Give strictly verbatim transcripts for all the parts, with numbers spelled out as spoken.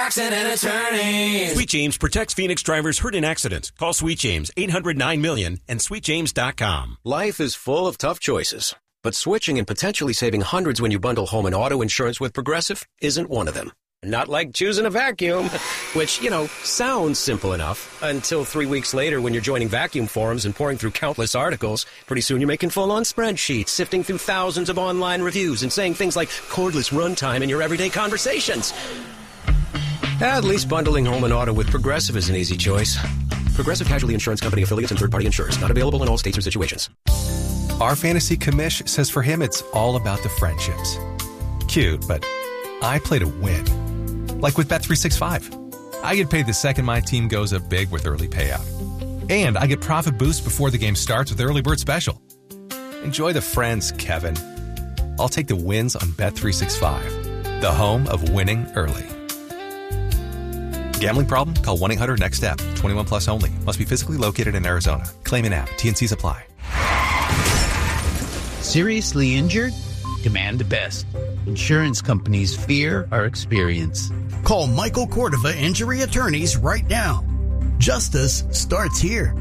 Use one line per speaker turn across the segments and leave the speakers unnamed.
Accident Attorneys.
Sweet James protects Phoenix drivers hurt in accidents. Call Sweet James, eight hundred nine million and sweet james dot com.
Life is full of tough choices, but switching and potentially saving hundreds when you bundle home and auto insurance with Progressive isn't one of them. Not like choosing a vacuum, which, you know, sounds simple enough until three weeks later when you're joining vacuum forums and pouring through countless articles. Pretty soon you're making full-on spreadsheets, sifting through thousands of online reviews and saying things like cordless runtime in your everyday conversations. At least bundling home and auto with Progressive is an easy choice. Progressive Casualty Insurance Company affiliates and third-party insurers. Not available in all states or situations.
Our fantasy commish says for him it's all about the friendships. Cute, but I play to win. Like with Bet three sixty-five. I get paid the second my team goes up big with early payout. And I get profit boost before the game starts with Early Bird Special. Enjoy the friends, Kevin. I'll take the wins on Bet three sixty-five, the home of winning early. Gambling problem? Call one eight hundred next step. twenty-one plus only. Must be physically located in Arizona. Claim in app. T and C's apply.
Seriously injured? Demand the best. Insurance companies fear our experience.
Call Michael Cordova Injury Attorneys right now. Justice starts here.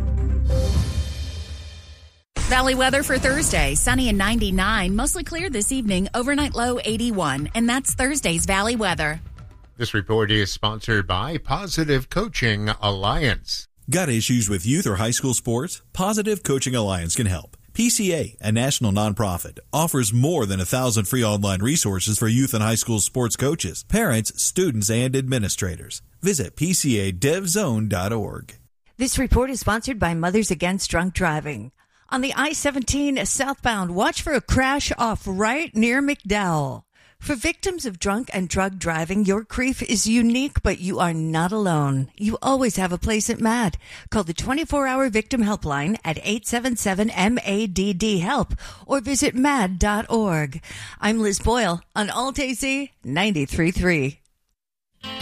Valley weather for Thursday. Sunny and ninety-nine. Mostly clear this evening. Overnight low eighty-one. And that's Thursday's Valley weather.
This report is sponsored by Positive Coaching Alliance.
Got issues with youth or high school sports? Positive Coaching Alliance can help. P C A, a national nonprofit, offers more than a thousand free online resources for youth and high school sports coaches, parents, students, and administrators. Visit p c a dev zone dot org.
This report is sponsored by Mothers Against Drunk Driving. On the I seventeen southbound, watch for a crash off right near McDowell. For victims of drunk and drug driving, your grief is unique, but you are not alone. You always have a place at M A D. Call the twenty-four hour Victim Helpline at eight seven seven M A D D HELP or visit mad dot org. I'm Liz Boyle on Alt A Z ninety-three point three.